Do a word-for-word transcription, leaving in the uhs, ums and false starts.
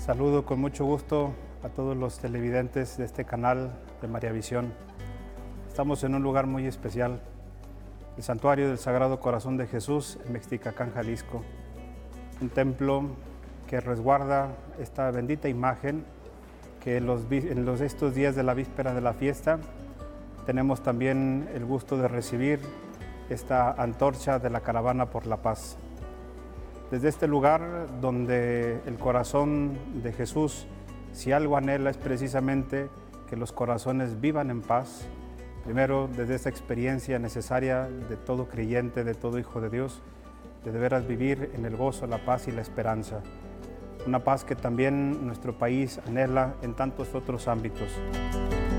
Saludo con mucho gusto a todos los televidentes de este canal de María Visión. Estamos en un lugar muy especial, el Santuario del Sagrado Corazón de Jesús en Mexticacán, Jalisco. Un templo que resguarda esta bendita imagen que en, los, en los, estos días de la víspera de la fiesta tenemos también el gusto de recibir esta antorcha de la Caravana por la Paz. Desde este lugar donde el corazón de Jesús, si algo anhela, es precisamente que los corazones vivan en paz. Primero, desde esta experiencia necesaria de todo creyente, de todo hijo de Dios, de de veras vivir en el gozo, la paz y la esperanza. Una paz que también nuestro país anhela en tantos otros ámbitos.